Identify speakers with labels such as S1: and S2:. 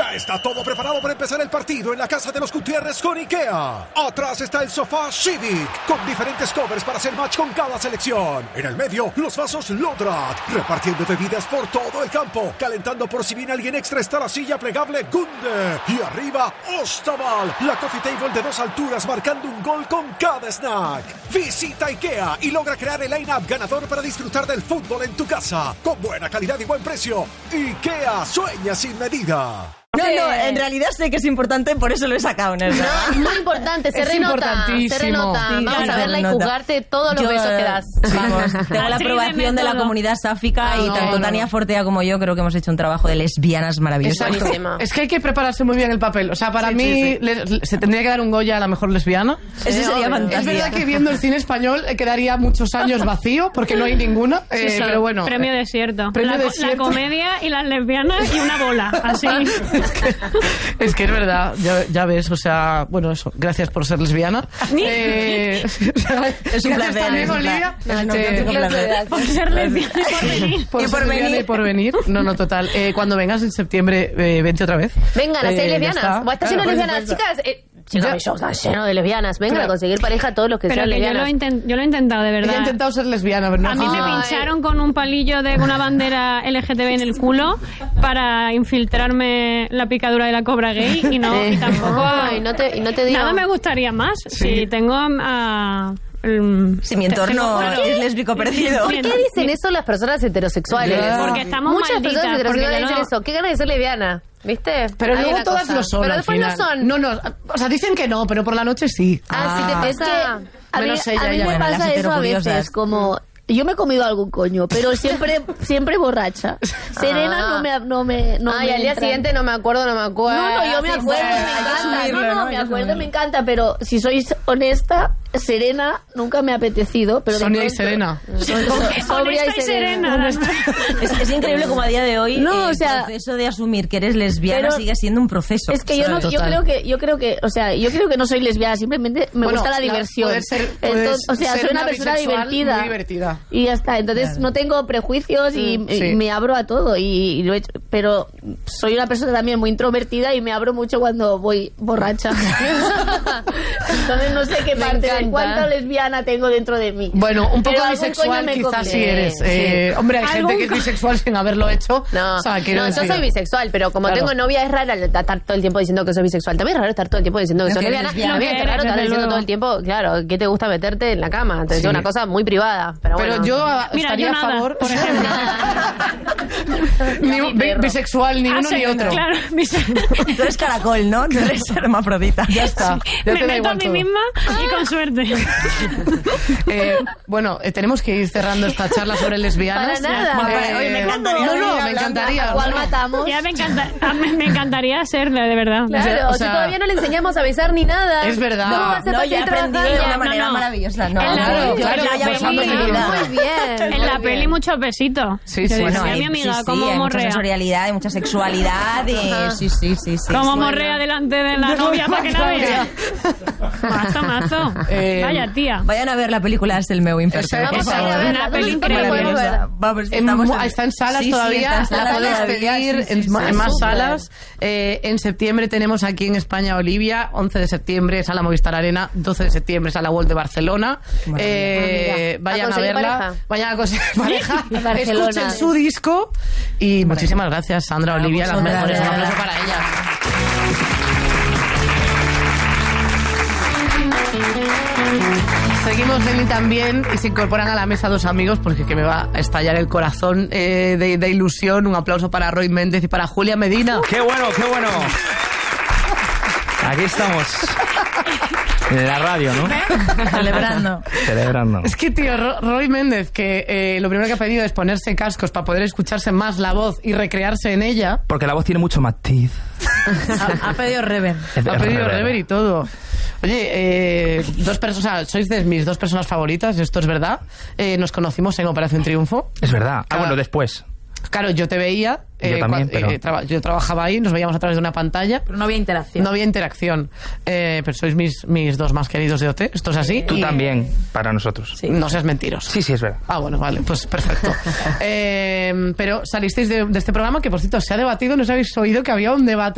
S1: Ya está todo preparado para empezar el partido en la casa de los Gutiérrez con IKEA. Atrás está el sofá Civic, con diferentes covers para hacer match con cada selección. En el medio, los vasos Lodrat, repartiendo bebidas por todo el campo. Calentando por si viene alguien extra está la silla plegable Gunde. Y arriba, Ostaval, la coffee table de 2 alturas marcando un gol con cada snack. Visita IKEA y logra crear el line-up ganador para disfrutar del fútbol en tu casa. Con buena calidad y buen precio. IKEA, sueña sin medida.
S2: No, en realidad sé que es importante, por eso lo he sacado, ¿no?
S3: No, es muy importante, se renota. Sí, vamos a verla y juzgarte todos los besos que das.
S2: Vamos, tengo la aprobación de la comunidad sáfica y tanto Tania Fortea como yo creo que hemos hecho un trabajo de lesbianas maravilloso.
S4: Es que hay que prepararse muy bien el papel. O sea, para mí se tendría que dar un Goya a la mejor lesbiana.
S2: Eso sería fantástico.
S4: Es verdad que viendo el cine español quedaría muños años vacío porque no hay ninguna. Pero bueno.
S5: Premio desierto. La comedia y las lesbianas y una bola. Así.
S4: Es que es verdad, ya ves, o sea, bueno, eso, gracias por ser lesbiana.
S2: Es un placer.
S4: También, Olivia.
S5: Por ser lesbiana
S4: y por venir. No, total. Cuando vengas en septiembre, vente otra vez.
S3: Vengan a ser lesbianas. ¿Está lleno de lesbianas, chicas? Chicas, mi show está lleno de lesbianas. Vengan a conseguir pareja todos los que sean lesbianas.
S5: Yo lo he intentado, de verdad.
S4: Yo he intentado ser lesbiana, pero no.
S5: A mí me pincharon con un palillo de una bandera LGTB en el culo para infiltrarme la picadura de la cobra gay y tampoco...
S3: y no te digo...
S5: Nada me gustaría más si tengo a...
S2: Si mi entorno es lésbico perdido.
S3: ¿Por qué dicen eso las personas heterosexuales?
S5: Porque estamos
S3: muchas personas heterosexuales dicen
S5: no...
S3: eso. ¿Qué ganas de ser lesbiana? ¿Viste?
S4: Pero luego todas lo son.
S3: Pero después no son.
S4: No, o sea, dicen que no, pero por la noche sí.
S3: Sí te pasa.
S6: A mí me pasa eso a veces, como... Yo me he comido algún coño, pero siempre borracha. Serena no me
S3: y al día siguiente no me acuerdo.
S6: No, yo me acuerdo, me encanta. Me acuerdo, me encanta, pero si sois honesta, Serena nunca me ha apetecido. Pero
S4: Sonia y Serena.
S5: Sobria y Serena.
S2: Es increíble como a día de hoy el proceso de asumir que eres lesbiana sigue siendo un proceso.
S6: Es que yo creo que no soy lesbiana, simplemente me gusta la diversión. Soy una persona divertida.
S4: Muy divertida.
S6: Y ya está, entonces no tengo prejuicios y me abro a todo y lo he hecho, pero soy una persona también muy introvertida y me abro mucho cuando voy borracha. Entonces no sé qué parte de cuánta lesbiana tengo dentro de mí.
S4: Bueno, un poco bisexual quizás sí eres. Hombre, hay gente que es bisexual sin haberlo hecho.
S3: No, yo soy bisexual, pero como tengo novia es raro estar todo el tiempo diciendo que soy bisexual. También es raro estar todo el tiempo diciendo que soy lesbiana. También es raro estar diciendo todo el tiempo, claro, ¿qué te gusta meterte en la cama? Entonces es una cosa muy privada. Pero
S4: yo estaría a favor,
S5: por ejemplo.
S4: Bisexual, ni uno ni otro.
S5: Claro,
S2: Tú eres caracol, ¿no? Tú eres hermafrodita.
S4: Ya está.
S5: Me meto a mí misma y con suerte.
S4: Bueno, tenemos que ir cerrando esta charla sobre lesbianas.
S3: Para nada.
S2: Oye, me encantaría.
S4: Me encantaría.
S6: ¿Cuál matamos?
S5: Ya me encantaría serla, de verdad.
S3: Claro, si todavía no le enseñamos a besar ni nada.
S4: Es verdad.
S3: ¿Cómo va a ser
S2: yo he aprendido de una manera maravillosa.
S4: Claro.
S3: Muy bien.
S5: En la peli muchos besitos.
S4: Sí.
S2: Bueno,
S5: mi amiga, como
S2: hay mucha
S5: morrea.
S2: sensorialidad, hay mucha sexualidad y sí.
S5: Como morrea delante de la novia para que la vea. Mazo. Vaya tía.
S2: Vayan a ver la película Es el meu imperfecto.
S5: Una peli increíble.
S4: Está en salas todavía. La podéis pedir en más salas. En septiembre tenemos aquí en España Olivia. 11 de septiembre Sala Movistar Arena. 12 de septiembre Sala World de Barcelona. Vayan a verla. Vayan a conseguir pareja. Escuchen su disco. Y muchísimas gracias, Sandra, Olivia. Las mejores. Un aplauso para ellas. Seguimos en Y También y se incorporan a la mesa dos amigos porque que me va a estallar el corazón de ilusión. Un aplauso para Roy Méndez y para Julia Medina.
S7: ¡Qué bueno! Aquí estamos. En la radio, ¿no? Celebrando.
S4: Es que, tío, Roy Méndez, que lo primero que ha pedido es ponerse cascos para poder escucharse más la voz y recrearse en ella.
S7: Porque la voz tiene mucho matiz.
S2: Ha pedido reverb.
S4: Ha pedido reverb y todo. Oye, sois de mis dos personas favoritas, esto es verdad. Nos conocimos en Operación Triunfo.
S7: Es verdad. Bueno, después.
S4: Claro, yo te veía.
S7: Yo también, pero...
S4: yo trabajaba ahí, nos veíamos a través de una pantalla.
S2: Pero no había interacción.
S4: Pero sois mis dos más queridos de OT. ¿Esto es así?
S7: Tú también, para nosotros.
S4: Sí. No seas mentiroso.
S7: Sí, es verdad.
S4: Bueno, vale, pues perfecto. Pero salisteis de este programa que, por cierto, se ha debatido. ¿No os habéis oído que había un debate